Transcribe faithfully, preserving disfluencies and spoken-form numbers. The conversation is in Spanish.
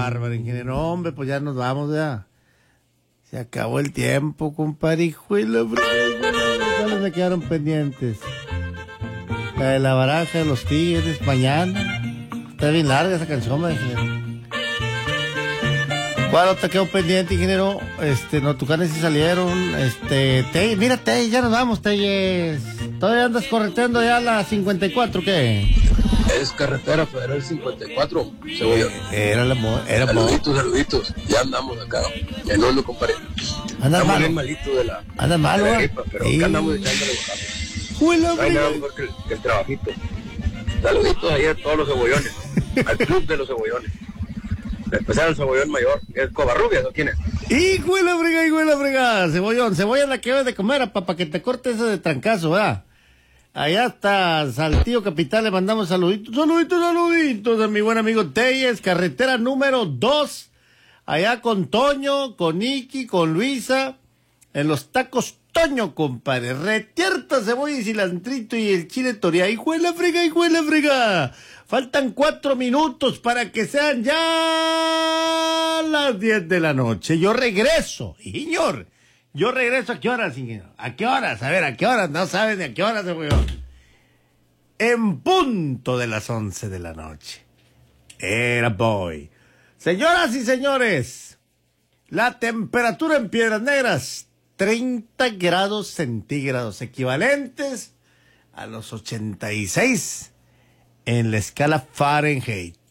bárbaro, ingeniero. Hombre, pues ya nos vamos, ya. Se acabó el tiempo, compadre. Hijuela, ¿cuáles me quedaron pendientes? La de la baraja de los tigres, mañana. Está bien larga esa canción, ingeniero. ¿Cuál otra quedó pendiente, ingeniero? Este, no, Tucanes sí salieron. Este, Tey, mira, Tey, ya nos vamos, Teyes. ¿Todavía andas correteando ya la cincuenta y cuatro, qué? Es carretera federal cincuenta y cuatro, Cebollón. Eh, era la mo era Saluditos, saluditos. Ya andamos acá. Ya no lo comparé. Andas malo. malito de la, Andas malo, de la ¿eh? gripa, pero Sí. acá andamos echándole bajado. Juela, No hay nada mejor que el, que el trabajito. Saluditos ahí a todos los cebollones. Al club de los cebollones. Empezar el cebollón mayor. ¿Es Covarrubias o quién es? ¡Hijo de la frega, hijo de la frega! Cebollón, cebolla la que debes de comer, para que te cortes ese de trancazo, ¿verdad? Allá está Saltillo Capital, le mandamos saluditos, saluditos, saluditos a mi buen amigo Teyes, carretera número dos, allá con Toño, con Iki, con Luisa, en los tacos Toño, compadre. Retierta, cebolla y cilantrito y el chile toria. ¡Hijo de la frega, hijo de la frega! Faltan cuatro minutos para que sean ya las diez de la noche. Yo regreso, señor. Yo regreso, ¿a qué horas, ingeniero? ¿A qué horas? A ver, ¿a qué horas? No saben ni a qué horas, señor. En punto de las once de la noche. Era boy. Señoras y señores, la temperatura en Piedras Negras, treinta grados centígrados, equivalentes a los ochenta y seis en la escala Fahrenheit.